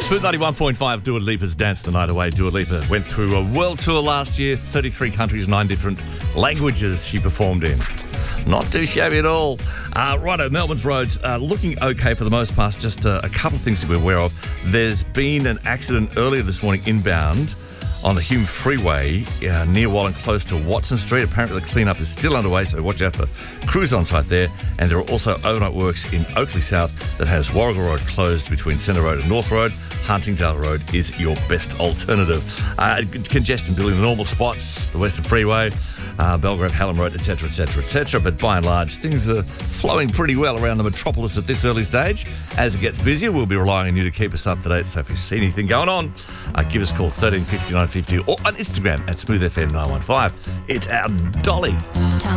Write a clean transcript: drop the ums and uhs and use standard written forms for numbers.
Smooth 91.5, Dua Lipa's Dance the Night Away. Dua Lipa went through a world tour last year, 33 countries, 9 different languages she performed in. Not too shabby at all. Righto, Melbourne's roads looking okay for the most part. Just a couple of things to be aware of. There's been an accident earlier this morning inbound on the Hume Freeway near Wallen, close to Watson Street. Apparently the clean-up is still underway, so watch out for crews on site there. And there are also overnight works in Oakley South that has Warrigal Road closed between Centre Road and North Road. Huntingdale Road is your best alternative. Congestion building the normal spots, the Western Freeway, Belgrave, Hallam Road, etc., etc., etc. But by and large, things are flowing pretty well around the metropolis at this early stage. As it gets busier, we'll be relying on you to keep us up to date. So if you see anything going on, give us a call 13 59 50 or on Instagram at SmoothFM915. It's our Dolly.